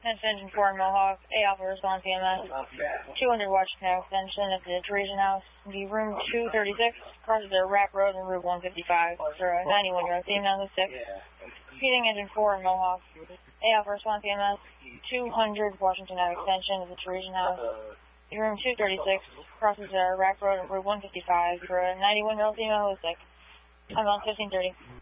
That's engine 4 Mohawk, A Alpha response EMS, 200 Washington extension at the Teresian House, the room 236, crosses the Rack Road and Route 155 for a 91-year-old female who's sick. Repeating engine 4 Mohawk, A Alpha response EMS, 200 Washington Ave extension at the Teresian House, the room 236, crosses the Rack Road and Route 155 for a 91-year-old female who's sick. I'm on 1530.